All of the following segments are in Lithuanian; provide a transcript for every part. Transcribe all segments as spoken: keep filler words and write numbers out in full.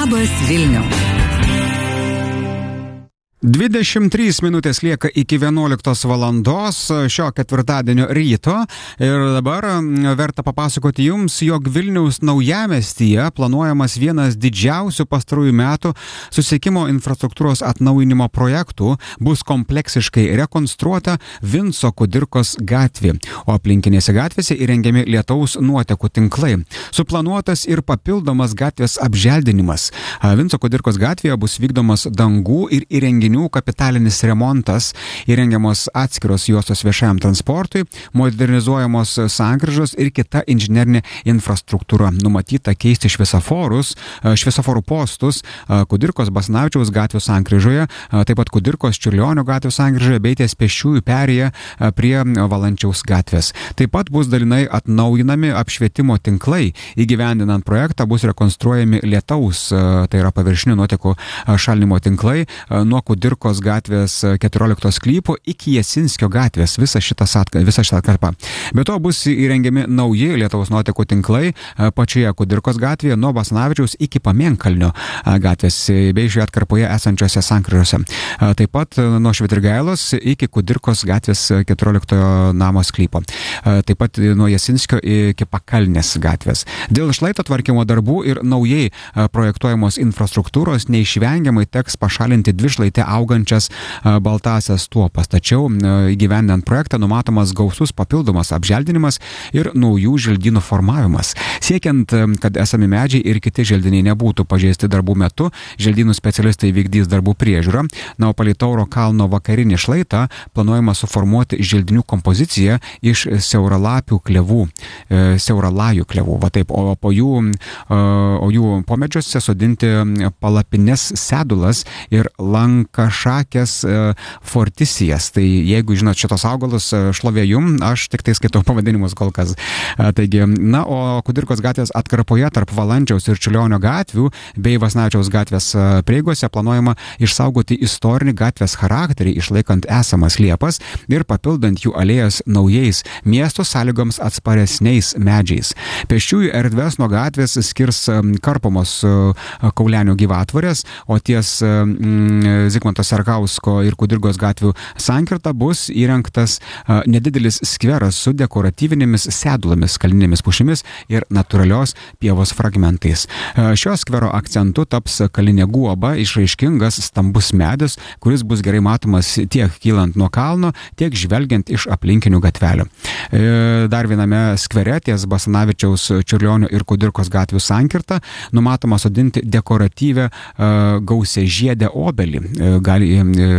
Labas Vilniau. dvidešimt trys minutės lieka iki vienuoliktos valandos šio ketvirtadienio ryto ir dabar verta papasakoti jums, jog Vilniaus naujamiestyje planuojamas vienas didžiausių pastarųjų metų susisiekimo infrastruktūros atnaujinimo projektų, bus kompleksiškai rekonstruota Vinco Kudirkos gatvė, o aplinkinėse gatvėse įrengiami lietaus nuotekų tinklai. Suplanuotas ir papildomas gatvės apželdinimas. Vinco Kudirkos gatvėje bus vykdomas dangų ir įrenginių kapitalinis remontas, įrengiamos atskiros juostos viešajam transportui, modernizuojamos sankryžos ir kita inžinerinė infrastruktūra. Numatyta keisti šviesoforus, šviesoforų postus Kudirkos Basanavičiaus gatvės sankryžoje, taip pat Kudirkos Čiurlionio gatvės sankryžoje bei ties pėsčiųjų perėja prie Valančiaus gatvės. Taip pat bus dalinai atnaujinami apšvietimo tinklai. Įgyvendinant projektą bus rekonstruojami lietaus, tai yra paviršinių nuotekų šalinimo tinklai nuo Kudirkos gatvės keturioliktos sklypo iki Jasinskio gatvės, visa šitas atkarpa, visa šita atkarpa. Be to bus įrengiami nauji lietaus nuotekų tinklai pačioje Kudirkos gatvėje nuo Basanavičiaus iki Pamėnkalnio gatvės bei šioje atkarpoje esančiose sankryžose. Taip pat nuo Švitrigailos iki Kudirkos gatvės keturioliktojo namo sklypo. Taip pat nuo Jasinskio iki Pakalnės gatvės. Dėl šlaito tvarkymo darbų ir naujai projektuojamos infrastruktūros neišvengiamai teks pašalinti dvi šlaite augančias baltasias tuopas. Tačiau įgyvendinant projektą numatomas gausus papildomas apželdinimas ir naujų želdynų formavimas. Siekiant, kad esami medžiai ir kiti želdiniai nebūtų pažeisti darbų metu, želdynų specialistai vykdys darbų priežiūrą. Na, o palei Tauro kalno vakarinį šlaitą planuojama suformuoti želdinių kompoziciją iš siauralapių klevų, siauralajų klevų. Va taip, o po jų, o jų pomedžiuose sodinti palapines sedulas ir lankašakės fortisijas. Tai jeigu žinot šitos augalus, šlovė jum, aš tik tai skaitau pavadinimus kol kas. Taigi, na, o Kudirkos gatvės atkarpoje tarp Valančiaus ir Čiurlionio gatvių bei Basanavičiaus gatvės prieigose planuojama išsaugoti istorinį gatvės charakterį, išlaikant esamas liepas ir papildant jų alėjas naujais miesto sąlygoms atsparesniais medžiais. Pėsčiųjų erdves nuo gatvės skirs karpomos Kaulenio gyvatvorės, o ties Zigmanto Serkausko ir Kudirkos gatvių sankirta bus įrengtas nedidelis skveras su dekoratyvinėmis sedulomis, kalninėmis pušimis ir natūralios pievos fragmentais. Šio skvero akcentu taps kalinė guoba, išraiškingas stambus medis, kuris bus gerai matomas tiek kylant nuo kalno, tiek žvelgiant iš aplinkinių gatvelių. Dar viename skvere ties Basanavičiaus, Čiurlionio ir Kudirkos gatvių sankirta numatoma sodinti dekoratyvę gausią žiedę obelį, gali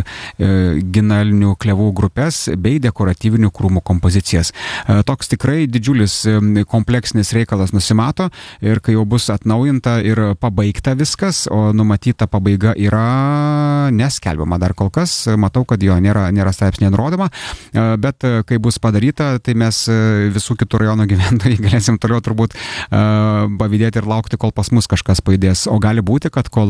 ginalinių klevų grupės bei dekoratyvinių krūmų kompozicijas. Toks tikrai didžiulis kompleksinis reikalas nusimato ir kai jau bus atnaujinta ir pabaigta viskas, o numatyta pabaiga yra neskelbiama dar kol kas, matau, kad jo nėra, nėra straipsnėje nurodoma, bet kai bus padaryta, tai mes visų kitų rajonų gyventojai galėsim toliau turbūt pavydėti ir laukti, kol pas mus kažkas pajudės, o gali būti, kad kol,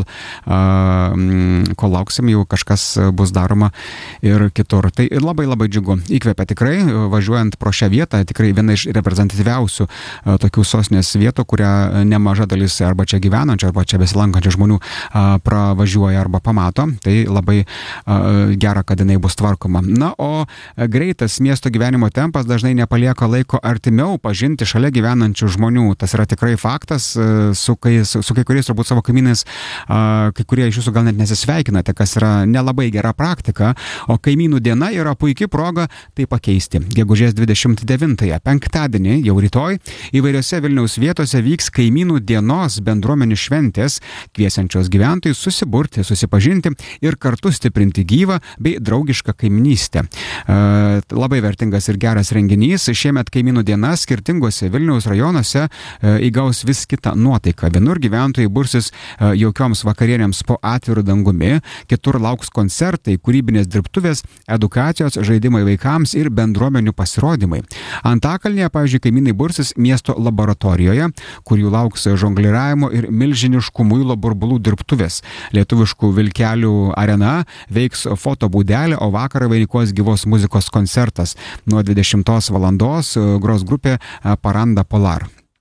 kol lauksim, jau kažkas bus daroma ir kitur. Tai labai labai džiugu. Įkvepia tikrai, važiuojant pro šią vietą, tikrai viena iš reprezentatyviausių tokių sostinės vietų, kurią nemaža dalis arba čia gyvenančių, arba čia besilankančių žmonių pravažiuoja arba pamato. Tai labai gera, kad jinai bus tvarkoma. Na, o greitas miesto gyvenimo tempas dažnai nepalieka laiko artimiau pažinti šalia gyvenančių žmonių. Tas yra tikrai faktas, su kai, su, su kai kuriais turbūt savo kaimynais, kai kurie iš jūsų gal net nesisveikinate, kas yra nelabai gera praktika, o kaimynų diena yra puikia proga tai pakeisti. Gegužės dvidešimt devintąją, penktadienį, jau rytoj, įvairiose Vilniaus vietose vyks kaimynų dienos bendruomenių šventės, kviesiančios gyventojus susiburti, susipažinti ir kartu stiprinti gyvą bei draugišką kaiminystę. E, labai vertingas ir geras renginys. Šiemet kaimynų diena skirtingose Vilniaus rajonuose e, įgaus vis kitą nuotaiką. Vienur gyventojai bursis e, jaukioms vakarienėms po atviru dangumi, kitur lauks koncertai, kūrybinės dirbtuvės, edukacijos, žaidimai vaikams ir bendruomenių pasirodymai. Antakalnyje, pavyzdžiui, kaimynai bursis miesto laboratorijoje, kur jų lauks žongliravimo ir milžiniškų muilo burbulų dirbtuvės. Lietuviškų vilkelių arena veiks fotobūdelė, o vakarą vainikuos gyvos muzikos koncertas. Nuo dvidešimtos valandos gros grupė Paranda Polar.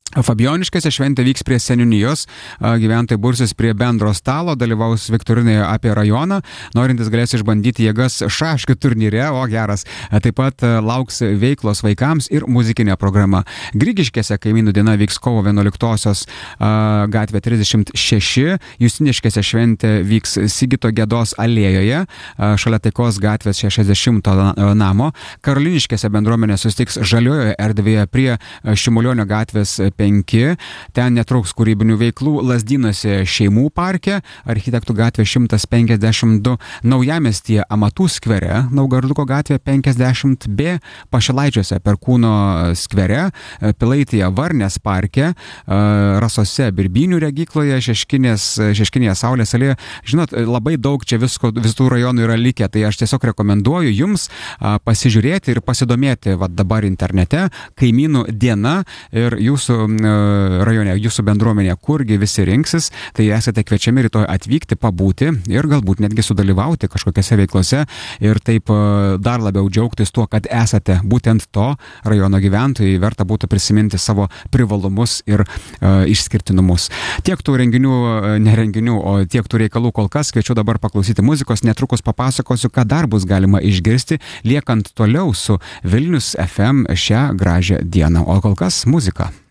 Fabijoniškėse šventė vyks prie seniūnijos, gyventojai bursis prie bendro stalo, dalyvaus viktorinai apie rajoną, norintys galės išbandyti jėgas šaškių turnyre, o geras. Taip pat lauks veiklos vaikams ir muzikinė programa. Grigiškėse kaimynų diena vyks kovo vienuoliktosios gatvė trisdešimt šeši, Justiniškėse šventė vyks Sigito Gedos alėjoje, šalia Taikos gatvės šešiasdešimto namo. Karoliniškėse bendruomenė susitiks žaliojoje erdvėje prie Šimulionio gatvės penki, ten netruks kūrybinių veiklų Lazdynuose šeimų parke, Architektų gatvė šimtas penkiasdešimt du, Naujamiestyje Amatų skvere, Naugarduko gatvė penkiasdešimt B, Pašilaičiuose Perkūno skvere, Pilaitėje Varnės parke, Rasose Birbinių regykloje, Šeškinės, Šeškinėje Saulės alėje. Žinot, labai daug čia visko, visų rajonų yra likę, tai aš tiesiog rekomenduoju jums pasižiūrėti ir pasidomėti vat dabar internete, kaimynų diena ir jūsų rajone, jūsų bendruomenė, kurgi visi rinksis, tai esate kviečiami rytoj atvykti, pabūti ir galbūt netgi sudalyvauti kažkokiose veiklose ir taip dar labiau džiaugtis tuo, kad esate būtent to rajono gyventojai, verta būtų prisiminti savo privalumus ir uh, išskirtinumus. Tiek tų renginių, ne renginių, o tiek tų reikalų kol kas, kviečiu dabar paklausyti muzikos, netrukus papasakosiu, ką dar bus galima išgirsti, liekant toliau su Vilnius F M šią gražią dieną. O kol kas muzika.